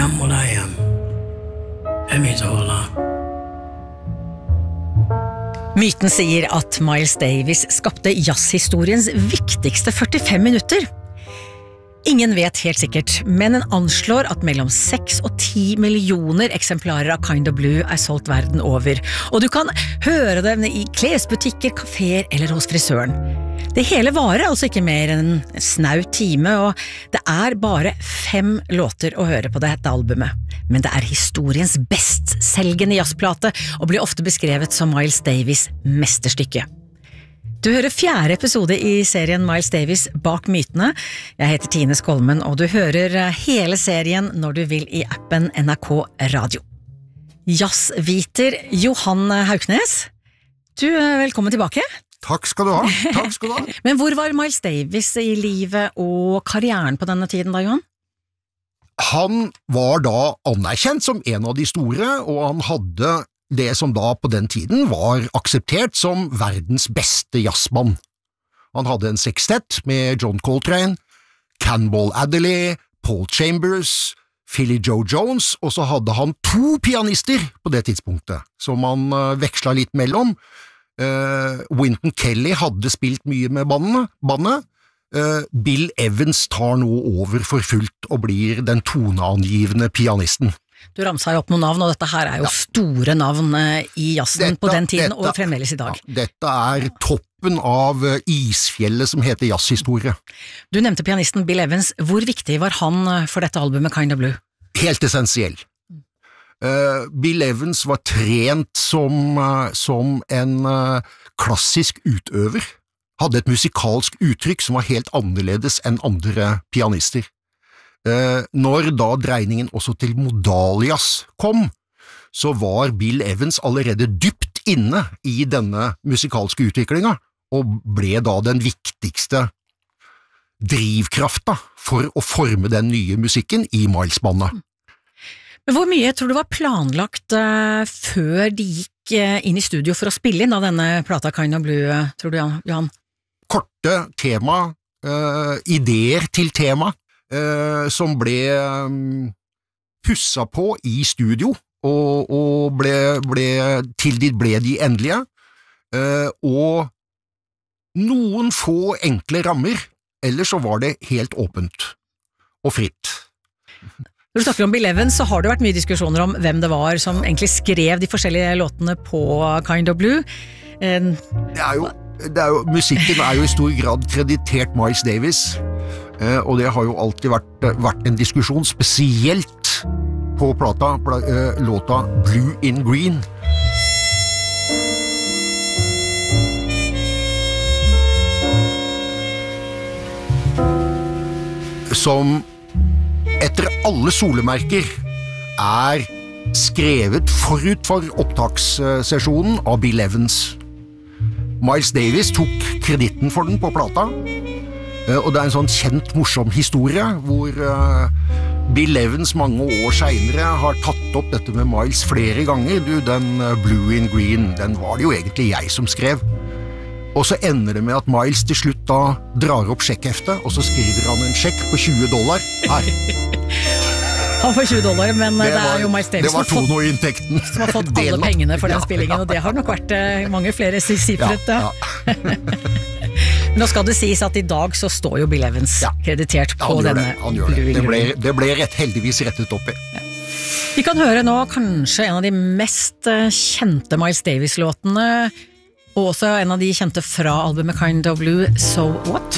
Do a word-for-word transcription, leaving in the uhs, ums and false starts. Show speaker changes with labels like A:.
A: am what I am. Det means a whole lot.
B: Myten sier at Miles Davis skapte jazzhistoriens viktigste førtifem minutter. Ingen vet helt sikkert, men en anslår at mellom seks og ti millioner eksemplarer av Kind of Blue er solgt verden over, og du kan høre dem i klesbutikker, kaféer eller hos frisøren. Det hele varer altså ikke mer enn en snau time, og det er bare fem låter å høre på dette albumet. Men det er historiens bestselgende jazzplate, og blir ofte beskrevet som Miles Davis' mesterstykke. Du hører fjerde episode i serien Miles Davis bak mytene. Jeg heter Tine Skolmen, og du hører hele serien når du vil i appen N R K Radio. Jazzviter Johan Hauknes, du er velkommen tilbake.
C: Takk skal du ha, takk skal du ha.
B: Men hvor var Miles Davis i livet og karrieren på denne tiden da, Johan?
C: Han var da anerkjent som en av de store, og han hadde det som da på den tiden var akseptert som verdens beste jazzmann. Han hadde en sekstett med John Coltrane, Cannonball Adderley, Paul Chambers, Philly Joe Jones, og så hadde han to pianister på det tidspunktet, som han uh, veksla litt mellom. Uh, Wynton Kelly hadde spilt mye med bandet, bandet. Uh, Bill Evans tar nå over for fullt og blir den toneangivende pianisten.
B: Du ramsa jo opp noen navn, og dette her er jo ja. store navn i jazzen
C: dette,
B: på den tiden,
C: dette,
B: og fremdeles i dag.
C: Ja, dette er toppen av isfjellet som heter jazzhistorie.
B: Du nevnte pianisten Bill Evans. Hvor viktig var han for dette albumet Kind of Blue?
C: Helt essensiell. Uh, Bill Evans var trent som, uh, som en uh, klassisk utøver. Hadde et musikalsk uttrykk som var helt annerledes enn andre pianister. Uh, når da dreiningen også til modalias kom, så var Bill Evans allerede dypt inne i denne musikalske utviklinga, og ble da den viktigste drivkrafta for å forme den nye musikken i Miles-bandet.
B: Men hvor mye tror du var planlagt uh, før de gikk uh, inn i studio for å spille inn av denne plata Kind of Blue, uh, tror du, Johan?
C: Korte tema, uh, ideer til tema, Uh, som ble um, pussa på i studio, og, og ble, ble, til de ble de endelige, uh, og noen få enkle rammer, ellers så var det helt åpent og fritt.
B: Når du snakker om Bill Evans, så har det vært mye diskusjoner om hvem det var som egentlig skrev de forskjellige låtene på Kind of Blue. Uh,
C: det er jo, det er jo, musikken er jo i stor grad kreditert Miles Davis, Uh, og det har jo alltid vært, vært en diskusjon, spesielt på plata, pla, uh, låta Blue in Green. Som etter alle solemerker er skrevet forut for opptakssesjonen av Bill Evans. Miles Davis tok kreditten for den på plata, og det er en sånn kjent, morsom historie, hvor uh, Bill Evans mange år senere har tatt opp dette med Miles flere ganger. Du, den uh, Blue in Green, den var det jo egentlig jeg som skrev. Og så ender det med at Miles til slutt da drar opp sjekkheftet, og så skriver han en sjekk på tjue dollar. Her.
B: Han får tjue dollar, men det, det er jo Miles Davis
C: det var
B: som,
C: fått,
B: som har fått alle pengene for den ja, spillingen, og det har nok vært uh, mange flere sifret. Ja, ja. Nå skal det sies at i dag så står jo Bill Evans ja. kreditert på
C: ja,
B: denne.
C: Det. Han gjør det. Det ble, det ble rett, heldigvis rettet opp i.
B: Ja. Vi kan høre nå kanskje en av de mest kjente Miles Davis-låtene, og også en av de kjente fra albumet Kind of Blue, So What?